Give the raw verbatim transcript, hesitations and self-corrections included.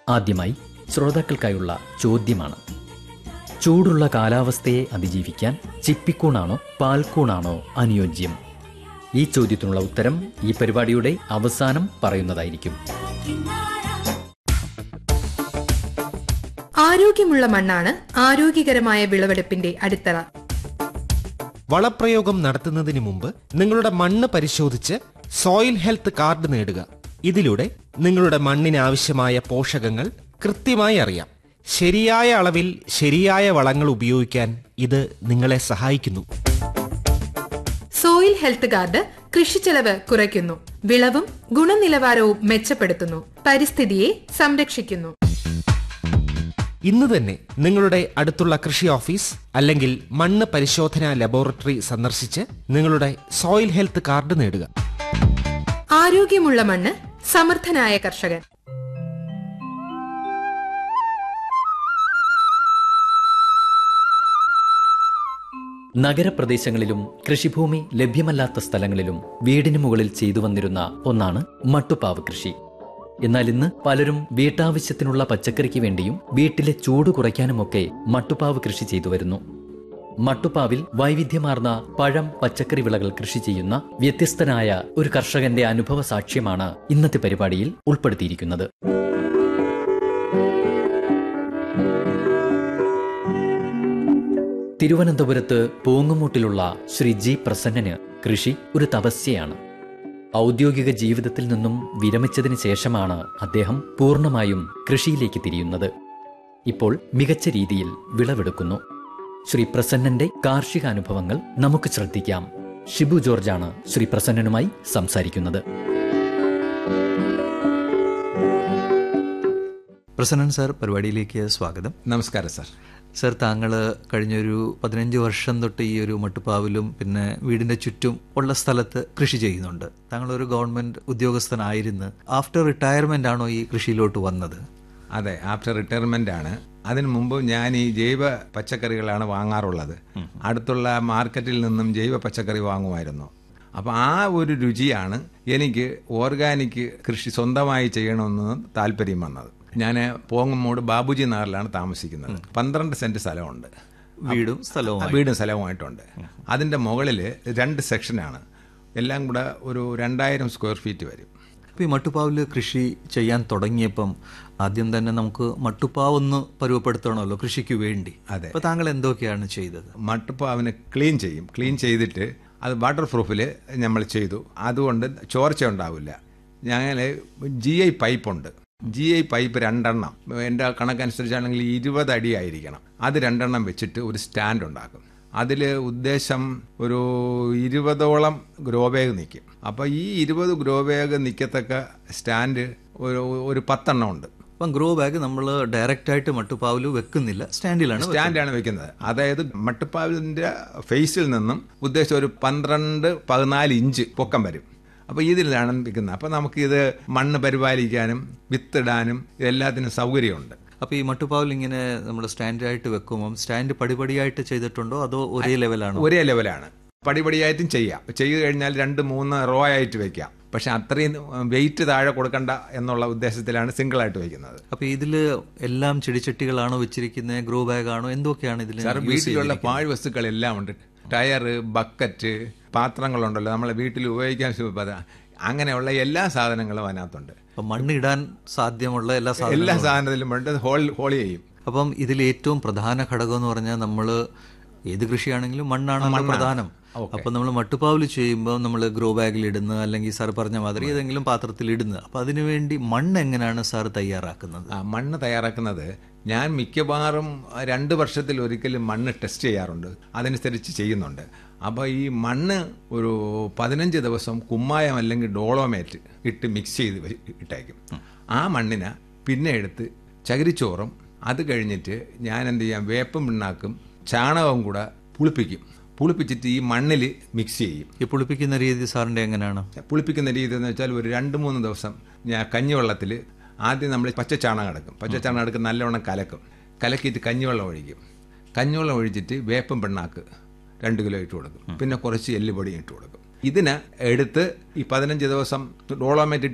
ആദ്യമായി ശ്രോതാക്കൾക്കായുള്ള ചോദ്യമാണ്. ചൂടുള്ള കാലാവസ്ഥയെ അതിജീവിക്കാൻ ചിപ്പിക്കൂണാണോ പാൽക്കൂണാണോ അനുയോജ്യം? ഈ ചോദ്യത്തിനുള്ള ഉത്തരം ഈ പരിപാടിയുടെ അവസാനം പറയുന്നതായിരിക്കും. ആരോഗ്യമുള്ള മണ്ണാണ് ആരോഗ്യകരമായ വിളവെടുപ്പിന്റെ അടിത്തറ. വളപ്രയോഗം നടത്തുന്നതിന് മുമ്പ് നിങ്ങളുടെ മണ്ണ് പരിശോധിച്ച് സോയിൽ ഹെൽത്ത് കാർഡ് നേടുക. ഇതിലൂടെ നിങ്ങളുടെ മണ്ണിന് ആവശ്യമായ പോഷകങ്ങൾ കൃത്യമായി അറിയാം. ശരിയായ അളവിൽ ശരിയായ വളങ്ങൾ ഉപയോഗിക്കാൻ ഇത് നിങ്ങളെ സഹായിക്കുന്നു. സോയിൽ ഹെൽത്ത് കാർഡ് കൃഷിച്ചെലവ് കുറയ്ക്കുന്നു, വിളവും ഗുണനിലവാരവും മെച്ചപ്പെടുത്തുന്നു, പരിസ്ഥിതിയെ സംരക്ഷിക്കുന്നു. ഇന്ന് തന്നെ നിങ്ങളുടെ അടുത്തുള്ള കൃഷി ഓഫീസ് അല്ലെങ്കിൽ മണ്ണ് പരിശോധനാ ലബോറട്ടറി സന്ദർശിച്ച് നിങ്ങളുടെ സോയിൽ ഹെൽത്ത് കാർഡ് നേടുക. ആരോഗ്യമുള്ള മണ്ണ്, സമർത്ഥനായ കർഷകൻ. നഗരപ്രദേശങ്ങളിലും കൃഷിഭൂമി ലഭ്യമല്ലാത്ത സ്ഥലങ്ങളിലും വീടിന് മുകളിൽ ചെയ്തു വന്നിരുന്ന ഒന്നാണ് മട്ടുപ്പാവ് കൃഷി. എന്നാൽ ഇന്ന് പലരും വീട്ടാവശ്യത്തിനുള്ള പച്ചക്കറിക്ക് വേണ്ടിയും വീട്ടിലെ ചൂട് കുറയ്ക്കാനുമൊക്കെ മട്ടുപ്പാവ് കൃഷി ചെയ്തു വരുന്നു. മട്ടുപ്പാവിൽ വൈവിധ്യമാർന്ന പഴം പച്ചക്കറി വിളകൾ കൃഷി ചെയ്യുന്ന വ്യത്യസ്തനായ ഒരു കർഷകന്റെ അനുഭവ സാക്ഷ്യമാണ് ഇന്നത്തെ പരിപാടിയിൽ ഉൾപ്പെടുത്തിയിരിക്കുന്നത്. തിരുവനന്തപുരത്ത് പൂങ്ങുമൂട്ടിലുള്ള ശ്രീ ജി പ്രസന്നന് കൃഷി ഒരു തപസ്യയാണ്. ഔദ്യോഗിക ജീവിതത്തിൽ നിന്നും വിരമിച്ചതിന് ശേഷമാണ് അദ്ദേഹം പൂർണ്ണമായും കൃഷിയിലേക്ക് തിരിയുന്നത്. ഇപ്പോൾ മികച്ച രീതിയിൽ വിളവെടുക്കുന്നു. ശ്രീ പ്രസന്നന്റെ കാർഷിക അനുഭവങ്ങൾ നമുക്ക് ശ്രദ്ധിക്കാം. ഷിബു ജോർജാണ് ശ്രീ പ്രസന്നനുമായി സംസാരിക്കുന്നത്. പ്രസന്നൻ സാർ, പരിപാടിയിലേക്ക് സ്വാഗതം. നമസ്കാരം സാർ. സാർ, താങ്കൾ കഴിഞ്ഞൊരു പതിനഞ്ച് വർഷം തൊട്ട് ഈ ഒരു മട്ടുപ്പാവിലും പിന്നെ വീടിന്റെ ചുറ്റും ഉള്ള സ്ഥലത്ത് കൃഷി ചെയ്യുന്നുണ്ട്. താങ്കൾ ഒരു ഗവൺമെന്റ് ഉദ്യോഗസ്ഥനായിരുന്നു. ആഫ്റ്റർ റിട്ടയർമെന്റ് ആണോ ഈ കൃഷിയിലോട്ട് വന്നത്? അതെ, ആഫ്റ്റർ റിട്ടയർമെന്റ് ആണ്. അതിനു മുമ്പ് ഞാൻ ഈ ജൈവ പച്ചക്കറികളാണ് വാങ്ങാറുള്ളത്. അടുത്തുള്ള മാർക്കറ്റിൽ നിന്നും ജൈവ പച്ചക്കറി വാങ്ങുമായിരുന്നു. അപ്പോൾ ആ ഒരു രുചിയാണ് എനിക്ക് ഓർഗാനിക് കൃഷി സ്വന്തമായി ചെയ്യണമെന്ന് താല്പര്യം വന്നത്. ഞാൻ പോങ്ങുമൂട് ബാബുജി നഗറിലാണ് താമസിക്കുന്നത്. പന്ത്രണ്ട് സെന്റ് സ്ഥലമുണ്ട്. വീടും സ്ഥലവും വീടും സ്ഥലവുമായിട്ടുണ്ട്. അതിൻ്റെ മുകളിൽ രണ്ട് സെക്ഷനാണ്. എല്ലാം കൂടെ ഒരു രണ്ടായിരം സ്ക്വയർ ഫീറ്റ് വരും. അപ്പോൾ ഈ മട്ടുപ്പാവിൽ കൃഷി ചെയ്യാൻ തുടങ്ങിയപ്പം ആദ്യം തന്നെ നമുക്ക് മട്ടുപ്പാവ് ഒന്ന് പരുവപ്പെടുത്തണമല്ലോ കൃഷിക്ക് വേണ്ടി. അതെ. അപ്പോൾ താങ്കൾ എന്തൊക്കെയാണ് ചെയ്തത്? മട്ടുപ്പാവിനെ ക്ലീൻ ചെയ്യും. ക്ലീൻ ചെയ്തിട്ട് അത് വാട്ടർ പ്രൂഫിൽ നമ്മൾ ചെയ്തു. അതുകൊണ്ട് ചോർച്ച ഉണ്ടാവില്ല. ഞങ്ങൾ G I പൈപ്പുണ്ട്. G I pipe രണ്ടെണ്ണം, എൻ്റെ കണക്കനുസരിച്ചാണെങ്കിൽ ഇരുപത് അടി ആയിരിക്കണം. അത് രണ്ടെണ്ണം വെച്ചിട്ട് ഒരു സ്റ്റാൻഡ് ഉണ്ടാക്കും. അതിൽ ഉദ്ദേശം ഒരു ഇരുപതോളം ഗ്രോ ബാഗ് നിൽക്കും. അപ്പോൾ ഈ ഇരുപത് ഗ്രോ ബാഗ് നിൽക്കത്തക്ക സ്റ്റാൻഡ് ഒരു ഒരു പത്തെണ്ണം ഉണ്ട്. അപ്പം ഗ്രോ ബാഗ് നമ്മൾ ഡയറക്റ്റ് ആയിട്ട് മട്ടുപ്പാവിൽ വെക്കുന്നില്ല, സ്റ്റാൻഡിലാണ് സ്റ്റാൻഡാണ് വെക്കുന്നത്. അതായത് മട്ടുപ്പാവിൻ്റെ ഫേസിൽ നിന്നും ഉദ്ദേശം ഒരു പന്ത്രണ്ട് പതിനാല് ഇഞ്ച് പൊക്കം വരും. അപ്പോൾ ഇതിലാണ് വെക്കുന്നത്. അപ്പോൾ നമുക്കിത് മണ്ണ് പരിപാലിക്കാനും വിത്തിടാനും എല്ലാത്തിനും സൗകര്യമുണ്ട്. അപ്പോൾ ഈ മട്ടുപ്പാവിൽ ഇങ്ങനെ നമ്മൾ സ്റ്റാൻഡായിട്ട് വെക്കുമ്പം സ്റ്റാൻഡ് പടിപടിയായിട്ട് ചെയ്തിട്ടുണ്ടോ അതോ ഒരേ ലെവലാണോ? ഒരേ ലെവലാണ്. പടിപടിയായിട്ടും ചെയ്യാം. ചെയ്തു കഴിഞ്ഞാൽ രണ്ട് മൂന്ന് റോ ആയിട്ട് വെക്കാം. പക്ഷെ അത്രയും വെയിറ്റ് താഴെ കൊടുക്കണ്ട എന്നുള്ള ഉദ്ദേശത്തിലാണ് സിംഗിൾ ആയിട്ട് വെക്കുന്നത്. അപ്പോൾ ഇതിൽ എല്ലാം ചെടിച്ചട്ടികളാണോ വെച്ചിരിക്കുന്നത്, ഗ്രോ ബാഗ് ആണോ, എന്തൊക്കെയാണ് ഇതിൽ? സാർ, വീട്ടിലുള്ള പാഴ് വസ്തുക്കളെല്ലാം ഉണ്ട്. ടയറ്, ബക്കറ്റ്, പാത്രങ്ങളുണ്ടല്ലോ നമ്മളെ വീട്ടിൽ ഉപയോഗിക്കാൻ അങ്ങനെയുള്ള എല്ലാ സാധനങ്ങളും അതിനകത്തുണ്ട്. അപ്പം മണ്ണിടാൻ സാധ്യമുള്ള എല്ലാ എല്ലാ സാധനത്തിലും വേണ്ട ഹോൾ ഹോൾ ചെയ്യും. അപ്പം ഇതിൽ ഏറ്റവും പ്രധാന ഘടകം എന്ന് പറഞ്ഞാൽ നമ്മൾ ഏത് കൃഷിയാണെങ്കിലും മണ്ണാണ് പ്രധാനം. അപ്പം നമ്മൾ മട്ടുപ്പാവിൽ ചെയ്യുമ്പോൾ നമ്മൾ ഗ്രോ ബാഗിൽ ഇടുന്ന അല്ലെങ്കിൽ സാർ പറഞ്ഞ മാതിരി ഏതെങ്കിലും പാത്രത്തിൽ ഇടുന്നത്. അപ്പം അതിനുവേണ്ടി മണ്ണ് എങ്ങനെയാണ് സാർ തയ്യാറാക്കുന്നത്? ആ മണ്ണ് തയ്യാറാക്കുന്നത് ഞാൻ മിക്കവാറും രണ്ട് വർഷത്തിൽ ഒരിക്കലും മണ്ണ് ടെസ്റ്റ് ചെയ്യാറുണ്ട്. അതനുസരിച്ച് ചെയ്യുന്നുണ്ട്. അപ്പോൾ ഈ മണ്ണ് ഒരു പതിനഞ്ച് ദിവസം കുമ്മായം അല്ലെങ്കിൽ ഡോളോമേറ്റ് ഇട്ട് മിക്സ് ചെയ്ത് ഇട്ടേക്കും. ആ മണ്ണിനെ പിന്നെ എടുത്ത് ചകിരിച്ചോറും അത് കഴിഞ്ഞിട്ട് ഞാൻ എന്ത് ചെയ്യാം, വേപ്പും പിണ്ണാക്കും ചാണകവും കൂടെ പുളിപ്പിക്കും. പുളിപ്പിച്ചിട്ട് ഈ മണ്ണിൽ മിക്സ് ചെയ്യും. ഈ പുളിപ്പിക്കുന്ന രീതി സാറിൻ്റെ എങ്ങനെയാണ്? പുളിപ്പിക്കുന്ന രീതി എന്ന് വെച്ചാൽ ഒരു രണ്ട് മൂന്ന് ദിവസം ഞാൻ കഞ്ഞിവെള്ളത്തിൽ ആദ്യം നമ്മൾ പച്ച ചാണകം എടുക്കും. പച്ച ചാണകം എടുക്കും, നല്ലവണ്ണം കലക്കും. കലക്കിയിട്ട് കഞ്ഞിവെള്ളം ഒഴിക്കും. കഞ്ഞിവെള്ളം ഒഴിച്ചിട്ട് വേപ്പും പിണ്ണാക്ക് രണ്ട് കിലോ ഇട്ട് കൊടുക്കും. പിന്നെ കുറച്ച് എല്ലുപൊടിയും ഇട്ട് കൊടുക്കും. ഇതിന് എടുത്ത് ഈ പതിനഞ്ച് ദിവസം ഡോളോമേറ്റ്